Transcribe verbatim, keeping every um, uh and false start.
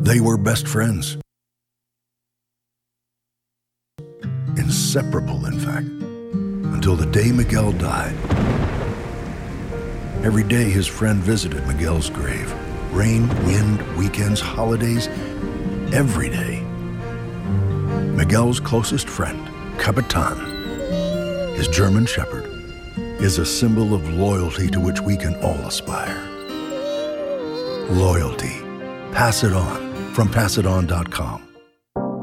They were best friends. Inseparable, in fact, until the day Miguel died. Every day his friend visited Miguel's grave. Rain, wind, weekends, holidays, every day. Miguel's closest friend, Capitan, his German shepherd, is a symbol of loyalty to which we can all aspire. Loyalty. Pass it on from pass it on dot com.